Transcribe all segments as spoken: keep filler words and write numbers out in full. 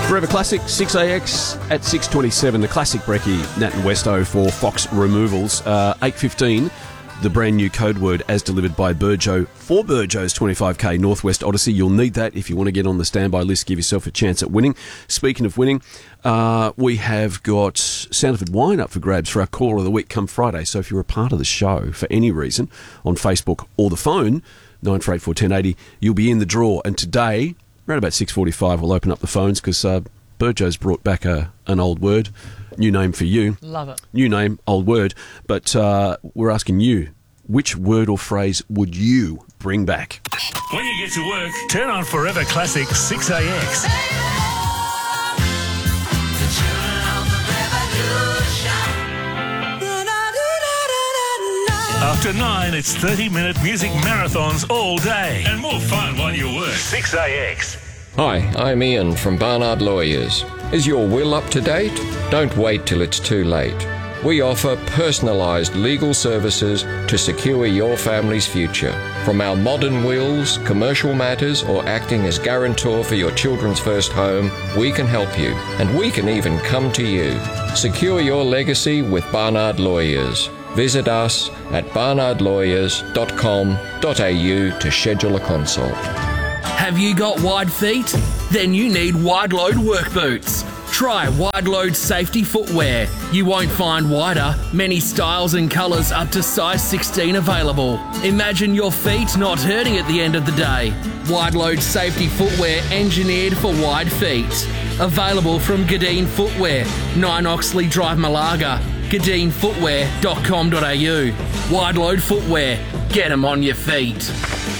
Forever Classic, six A X at six twenty-seven. The classic brekkie, Nat and Westo for Fox Removals. Uh, eight fifteen, the brand new code word as delivered by Burjo for Burjo's twenty-five K Northwest Odyssey. You'll need that if you want to get on the standby list, give yourself a chance at winning. Speaking of winning, uh, we have got Sandifer Wine up for grabs for our Caller of the Week come Friday. So if you're a part of the show for any reason on Facebook or the phone, nine four eight four, one oh eight oh, you'll be in the draw. And today, around about six forty-five, we'll open up the phones because uh, Burjo's brought back a, an old word. New name for you. Love it. New name, old word. But uh, we're asking you, which word or phrase would you bring back? When you get to work, turn on Forever Classic six A X. After nine, it's thirty-minute music marathons all day. And more fun while you work. six A X. Hi, I'm Ian from Barnard Lawyers. Is your will up to date? Don't wait till it's too late. We offer personalised legal services to secure your family's future. From our modern wills, commercial matters, or acting as guarantor for your children's first home, we can help you. And we can even come to you. Secure your legacy with Barnard Lawyers. Visit us at barnard lawyers dot com dot a u to schedule a consult. Have you got wide feet? Then you need wide load work boots. Try wide load safety footwear. You won't find wider, many styles and colours up to size sixteen available. Imagine your feet not hurting at the end of the day. Wide load safety footwear engineered for wide feet. Available from Gadeen Footwear, nine Oxley Drive, Malaga. gadeen footwear dot com dot a u. Wide load footwear. Get 'em on your feet.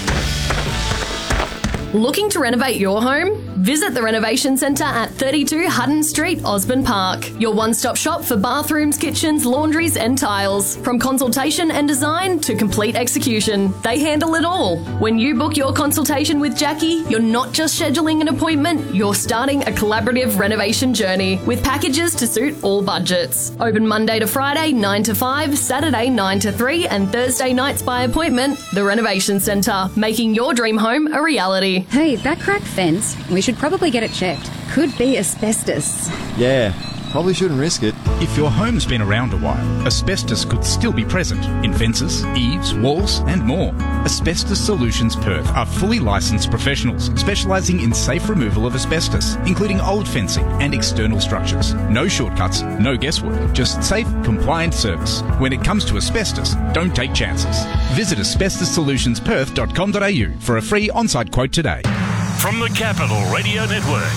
Looking to renovate your home? Visit the Renovation Centre at thirty-two Hutton Street, Osborne Park. Your one-stop shop for bathrooms, kitchens, laundries and tiles. From consultation and design to complete execution, they handle it all. When you book your consultation with Jackie, you're not just scheduling an appointment, you're starting a collaborative renovation journey with packages to suit all budgets. Open Monday to Friday, nine to five, Saturday, nine to three and Thursday nights by appointment. The Renovation Centre, making your dream home a reality. Hey, that cracked fence, we should probably get it checked. Could be asbestos. Yeah, probably shouldn't risk it. If your home's been around a while, asbestos could still be present in fences, eaves, walls and more. Asbestos Solutions Perth are fully licensed professionals specialising in safe removal of asbestos, including old fencing and external structures. No shortcuts, no guesswork, just safe, compliant service. When it comes to asbestos, don't take chances. Visit asbestos solutions perth dot com dot a u for a free on-site quote today. From the Capital Radio Network,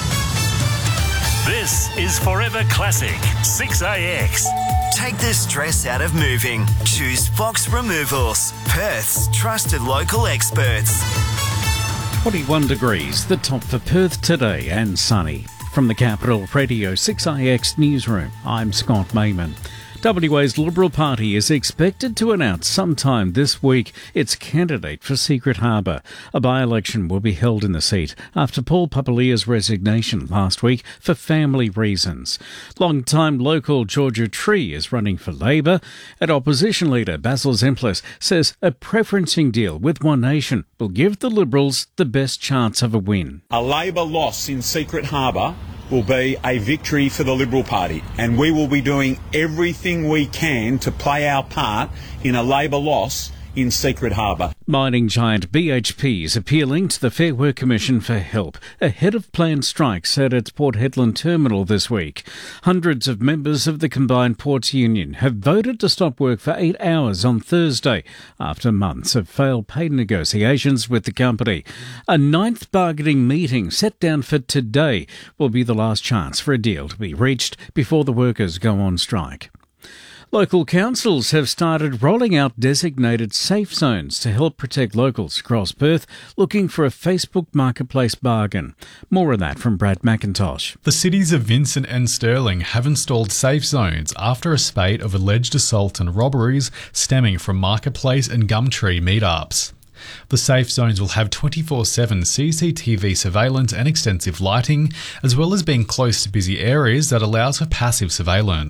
this is Forever Classic six A X. Take the stress out of moving. Choose Fox Removals, Perth's trusted local experts. twenty-one degrees, the top for Perth today, and sunny. From the Capital Radio six A X newsroom, I'm Scott Mayman. W A's Liberal Party is expected to announce sometime this week its candidate for Secret Harbour. A by-election will be held in the seat after Paul Papalia's resignation last week for family reasons. Long-time local Georgia Tree is running for Labor, and opposition leader Basil Zemplis says a preferencing deal with One Nation will give the Liberals the best chance of a win. A Labor loss in Secret Harbour will be a victory for the Liberal Party, and we will be doing everything we can to play our part in a Labor loss in Secret Harbour. Mining giant B H P is appealing to the Fair Work Commission for help ahead of planned strikes at its Port Hedland terminal this week. Hundreds of members of the Combined Ports Union have voted to stop work for eight hours on Thursday after months of failed pay negotiations with the company. A ninth bargaining meeting set down for today will be the last chance for a deal to be reached before the workers go on strike. Local councils have started rolling out designated safe zones to help protect locals across Perth looking for a Facebook Marketplace bargain. More of that from Brad McIntosh. The cities of Vincent and Stirling have installed safe zones after a spate of alleged assault and robberies stemming from Marketplace and Gumtree meetups. The safe zones will have twenty-four seven C C T V surveillance and extensive lighting, as well as being close to busy areas that allows for passive surveillance.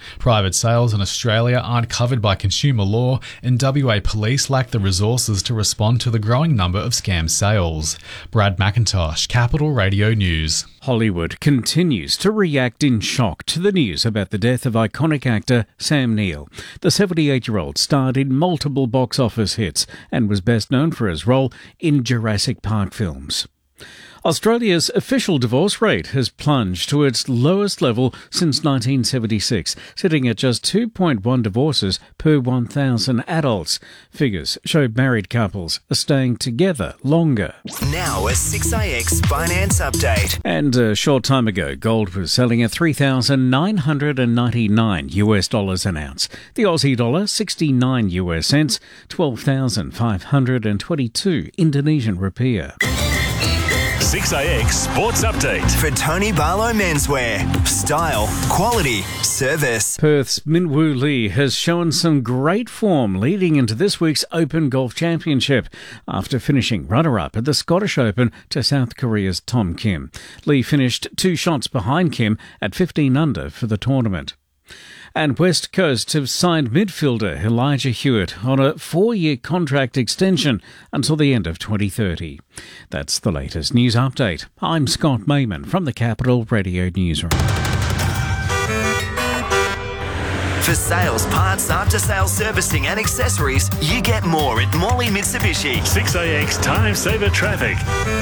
Private sales in Australia aren't covered by consumer law, and W A police lack the resources to respond to the growing number of scam sales. Brad McIntosh, Capital Radio News. Hollywood continues to react in shock to the news about the death of iconic actor Sam Neill. The seventy-eight-year-old starred in multiple box office hits and was best known for his role in Jurassic Park films. Australia's official divorce rate has plunged to its lowest level since nineteen seventy-six, sitting at just two point one divorces per one thousand adults. Figures show married couples are staying together longer. Now a six A X finance update. And a short time ago, gold was selling at three thousand nine hundred ninety-nine US dollars an ounce. The Aussie dollar, sixty-nine US cents, twelve thousand five hundred twenty-two Indonesian rupiah. six A X Sports Update. For Tony Barlow Menswear. Style, quality, service. Perth's Minwoo Lee has shown some great form leading into this week's Open Golf Championship after finishing runner-up at the Scottish Open to South Korea's Tom Kim. Lee finished two shots behind Kim at fifteen under for the tournament. And West Coast have signed midfielder Elijah Hewitt on a four-year contract extension until the end of twenty thirty. That's the latest news update. I'm Scott Mayman from the Capital Radio Newsroom. For sales, parts, after-sales servicing and accessories, you get more at Morley Mitsubishi. six A X Time Saver Traffic.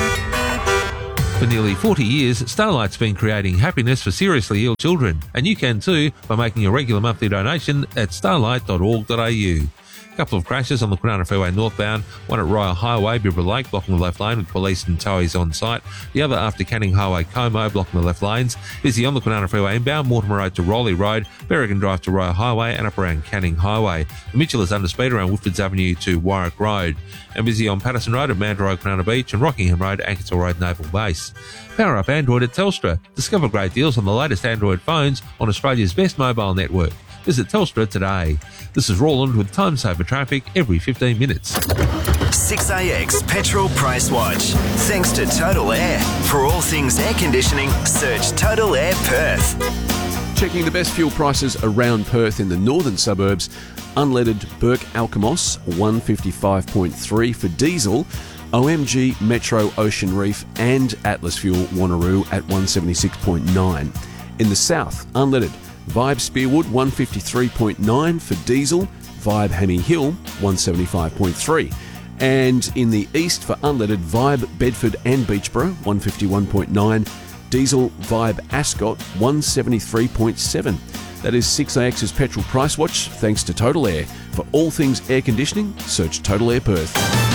For nearly forty years, Starlight's been creating happiness for seriously ill children, and you can too by making a regular monthly donation at starlight dot org dot a u. A couple of crashes on the Kwinana Freeway northbound, one at Royal Highway, Bibra Lake, blocking the left lane with police and towies on site. The other after Canning Highway, Como, blocking the left lanes. Busy on the Kwinana Freeway inbound, Mortimer Road to Rowley Road, Berrigan Drive to Royal Highway, and up around Canning Highway. The Mitchell is under speed around Woodfords Avenue to Warwick Road. And busy on Patterson Road at Mandurah Road, Kwinana Beach, and Rockingham Road, Ankersall Road, Naval Base. Power up Android at Telstra. Discover great deals on the latest Android phones on Australia's best mobile network. Visit Telstra today. This is Roland with Time Saver Traffic every fifteen minutes. six A X Petrol Price Watch. Thanks to Total Air. For all things air conditioning, search Total Air Perth. Checking the best fuel prices around Perth in the northern suburbs. Unleaded Burke Alkimos, one fifty-five point three for diesel. O M G Metro Ocean Reef and Atlas Fuel Wanneroo at one seventy-six point nine. In the south, unleaded Vibe Spearwood, one fifty-three point nine for diesel. Vibe Hammy Hill, one seventy-five point three. And in the east for unleaded, Vibe Bedford and Beachborough, one fifty-one point nine. Diesel Vibe Ascot, one seventy-three point seven. That is six A X's Petrol Price Watch, thanks to Total Air. For all things air conditioning, search Total Air Perth.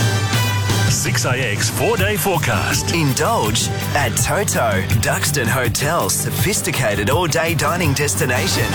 six A X four-day forecast. Indulge at Toto, Duxton Hotel, sophisticated all-day dining destination.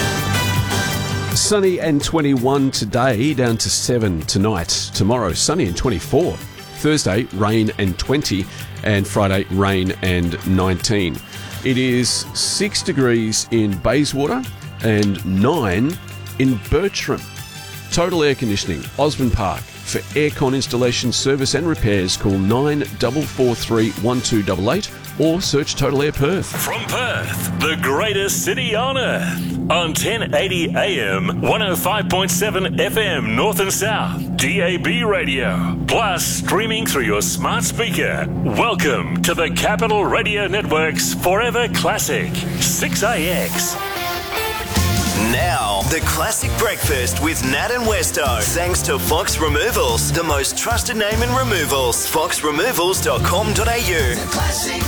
Sunny and twenty-one today, down to seven tonight. Tomorrow, sunny and twenty-four. Thursday, rain and twenty. And Friday, rain and nineteen. It is six degrees in Bayswater and nine in Bertram. Total Air Conditioning, Osborne Park. For aircon installation, service and repairs, call nine four four three, one two eight eight or search Total Air Perth. From Perth, the greatest city on earth. On ten eighty A M, one oh five point seven F M North and South, D A B radio, plus streaming through your smart speaker. Welcome to the Capital Radio Network's Forever Classic, six A X. Now, the classic breakfast with Nat and Westo. Thanks to Fox Removals, the most trusted name in removals. fox removals dot com dot a u. The classic